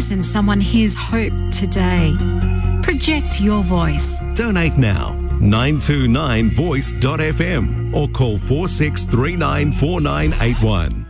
and someone hears hope today. Project your voice. Donate now. 929voice.fm or call 46394981.